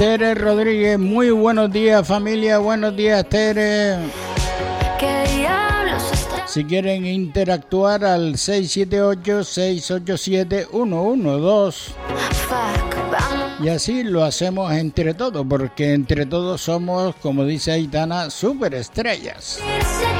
Tere Rodríguez, muy buenos días familia, buenos días Tere. Si quieren interactuar al 678-687-112 y así lo hacemos entre todos, porque entre todos somos, como dice Aitana, superestrellas.